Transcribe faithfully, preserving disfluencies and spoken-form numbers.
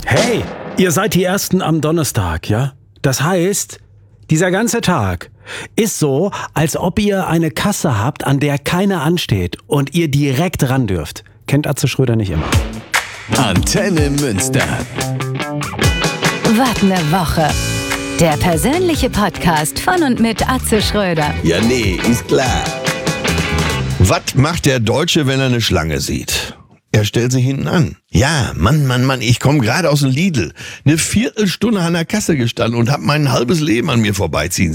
Hey, ihr seid die Ersten am Donnerstag, ja? Das heißt, dieser ganze Tag ist so, als ob ihr eine Kasse habt, an der keiner ansteht und ihr direkt ran dürft. Kennt Atze Schröder nicht immer. Antenne Münster. Was ne Woche. Der persönliche Podcast von und mit Atze Schröder. Ja, nee, ist klar. Was macht der Deutsche, wenn er eine Schlange sieht? Er stellt sich hinten an. Ja, Mann, Mann, Mann, ich komme gerade aus dem Lidl. Eine Viertelstunde an der Kasse gestanden und habe mein halbes Leben an mir vorbeiziehen